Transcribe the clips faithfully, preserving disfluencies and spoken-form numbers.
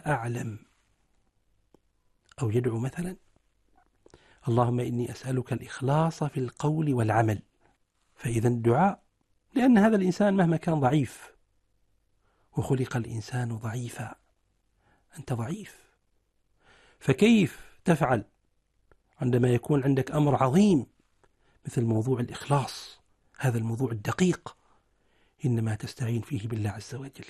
لا أعلم، أو يدعو مثلا اللهم إني أسألك الإخلاص في القول والعمل. فإذا الدعاء، لأن هذا الإنسان مهما كان ضعيف، وخلق الإنسان ضعيفا، أنت ضعيف، فكيف تفعل عندما يكون عندك أمر عظيم مثل موضوع الإخلاص؟ هذا الموضوع الدقيق إنما تستعين فيه بالله عز وجل.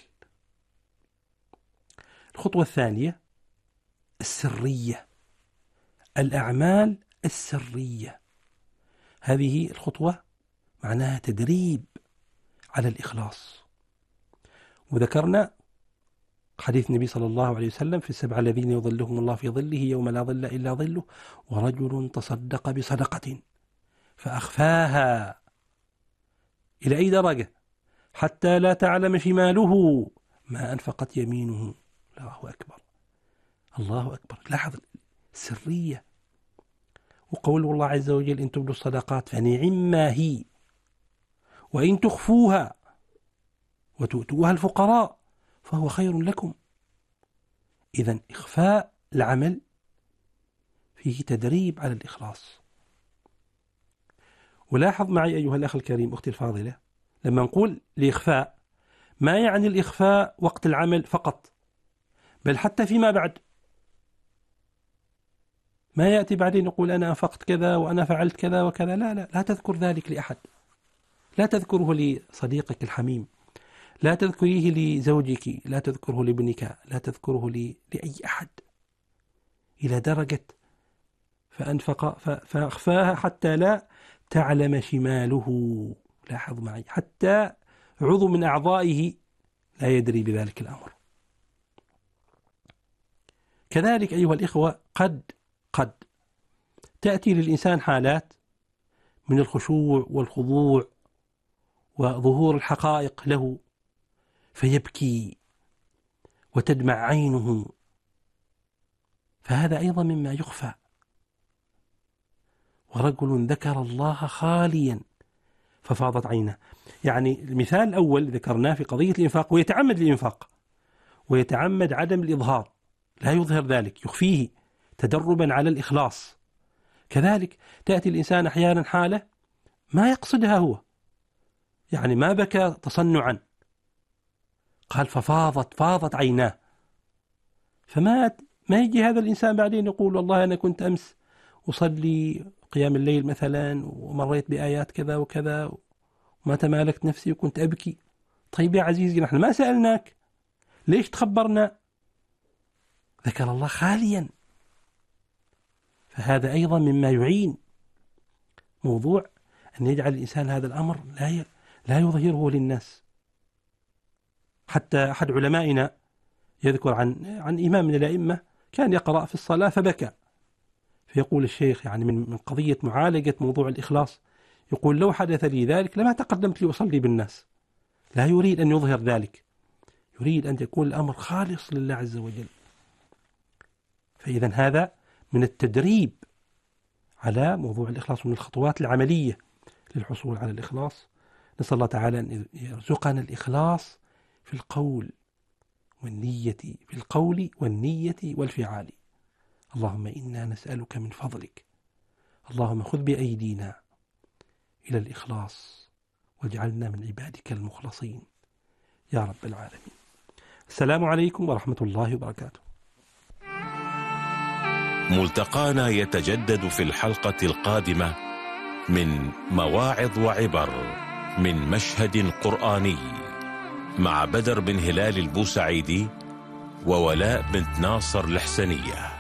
الخطوة الثانية السرية، الأعمال السرية. هذه الخطوة معناها تدريب على الإخلاص. وذكرنا حديث النبي صلى الله عليه وسلم في السبعة الذين يظلهم الله في ظله يوم لا ظل إلا ظله، ورجل تصدق بصدقة فأخفاها إلى أي درجة؟ حتى لا تعلم شماله ما أنفقت يمينه. الله أكبر، الله أكبر. لاحظ السرية. وقول الله عز وجل إن تبدوا الصدقات فنعما هي وإن تخفوها وتؤتوها الفقراء فهو خير لكم. إذن إخفاء العمل فيه تدريب على الإخلاص. ولاحظ معي أيها الأخ الكريم أختي الفاضلة، لما نقول الإخفاء ما يعني الإخفاء وقت العمل فقط، بل حتى فيما بعد. ما يأتي بعدين يقول أنا أنفقت كذا وأنا فعلت كذا وكذا، لا لا لا تذكر ذلك لأحد، لا تذكره لصديقك الحميم، لا تذكريه لزوجك، لا تذكره لابنك، لا تذكره لأي أحد، إلى درجة فأنفق فأخفاها حتى لا تعلم شماله. لاحظ معي، حتى عضو من أعضائه لا يدري بذلك الأمر. كذلك أيها الإخوة قد قد تأتي للإنسان حالات من الخشوع والخضوع وظهور الحقائق له فيبكي وتدمع عينه، فهذا أيضا مما يخفى. ورجل ذكر الله خاليا ففاضت عينه. يعني المثال الأول ذكرناه في قضية الإنفاق، ويتعمد الإنفاق ويتعمد عدم الإظهار، لا يظهر ذلك، يخفيه تدربا على الإخلاص. كذلك تأتي الإنسان أحيانا حالة ما يقصدها هو، يعني ما بكى تصنعا، قال ففاضت فاضت عيناه، فما ما يجي هذا الإنسان بعدين يقول والله أنا كنت أمس أصلي قيام الليل مثلا ومريت بآيات كذا وكذا وما تمالكت نفسي وكنت أبكي. طيب يا عزيزي، نحن ما سألناك، ليش تخبرنا؟ ذكر الله خاليا. فهذا أيضا مما يعين موضوع أن يجعل الإنسان هذا الأمر لا لا يظهره للناس. حتى أحد علمائنا يذكر عن عن إمام من الأئمة كان يقرأ في الصلاة فبكى، فيقول الشيخ يعني من من قضية معالجة موضوع الإخلاص، يقول لو حدث لي ذلك لما تقدمت لأصلي بالناس. لا يريد أن يظهر ذلك، يريد أن يكون الأمر خالص لله عز وجل. فإذا هذا من التدريب على موضوع الإخلاص، من الخطوات العملية للحصول على الإخلاص. نسأل الله تعالى أن يرزقنا الإخلاص في القول والنية، في القول والنية والفعال. اللهم إنا نسألك من فضلك، اللهم خذ بأيدينا إلى الإخلاص واجعلنا من عبادك المخلصين يا رب العالمين. السلام عليكم ورحمة الله وبركاته. ملتقانا يتجدد في الحلقة القادمة من مواعظ وعبر من مشهد قرآني مع بدر بن هلال البوسعيدي وولاء بنت ناصر الحسنية.